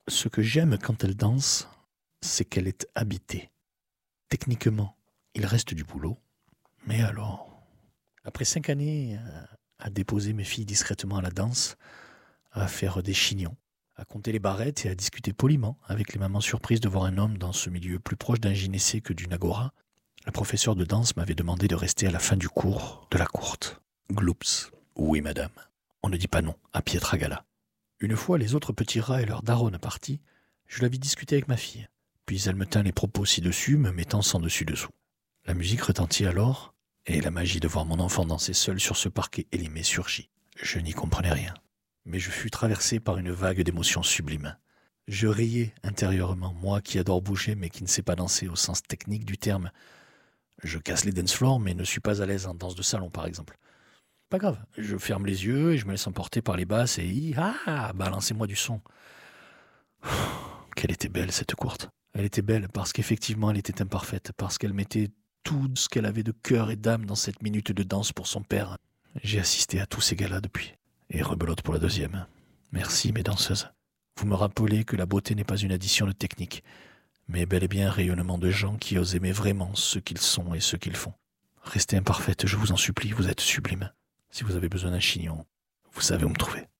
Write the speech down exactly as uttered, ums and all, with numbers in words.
Ce que j'aime quand elle danse, c'est qu'elle est habitée. Techniquement, il reste du boulot, mais alors... Après cinq années à déposer mes filles discrètement à la danse, à faire des chignons, à compter les barrettes et à discuter poliment avec les mamans surprises de voir un homme dans ce milieu plus proche d'un gynécée que d'une agora, la professeure de danse m'avait demandé de rester à la fin du cours de la courte. Gloops. Oui, madame. On ne dit pas non à Pietragala. Une fois les autres petits rats et leur daronne partis, je l'avais discuté avec ma fille. Puis elle me tint les propos ci-dessus, me mettant sans dessus-dessous. La musique retentit alors, et la magie de voir mon enfant danser seul sur ce parquet élimé surgit. Je n'y comprenais rien. Mais je fus traversé par une vague d'émotions sublimes. Je riais intérieurement, moi qui adore bouger mais qui ne sais pas danser au sens technique du terme. Je casse les dance floors mais ne suis pas à l'aise en danse de salon par exemple. Pas grave, je ferme les yeux et je me laisse emporter par les basses et ah, balancez-moi du son. Qu'elle était belle cette courte. Elle était belle parce qu'effectivement elle était imparfaite, parce qu'elle mettait tout ce qu'elle avait de cœur et d'âme dans cette minute de danse pour son père. J'ai assisté à tous ces galas depuis. Et rebelote pour la deuxième. Merci mes danseuses. Vous me rappelez que la beauté n'est pas une addition de technique, mais bel et bien un rayonnement de gens qui osent aimer vraiment ce qu'ils sont et ce qu'ils font. Restez imparfaite, je vous en supplie, vous êtes sublime. Si vous avez besoin d'un chignon, vous savez où me trouver.